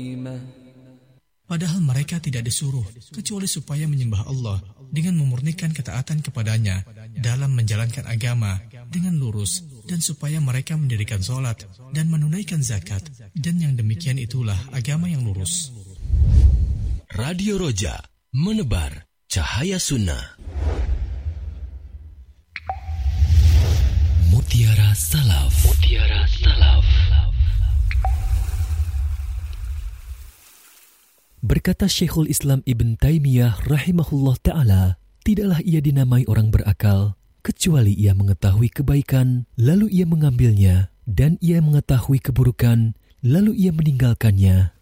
Padahal mereka tidak disuruh kecuali supaya menyembah Allah dengan memurnikan ketaatan kepadanya dalam menjalankan agama dengan lurus, dan supaya mereka mendirikan sholat dan menunaikan zakat, dan yang demikian itulah agama yang lurus. Radio Roja, menebar cahaya sunnah. Mutiara Salaf. Mutiara Salaf. Berkata Syekhul Islam Ibn Taimiyah rahimahullah ta'ala, tidaklah ia dinamai orang berakal, kecuali ia mengetahui kebaikan, lalu ia mengambilnya, dan ia mengetahui keburukan, lalu ia meninggalkannya.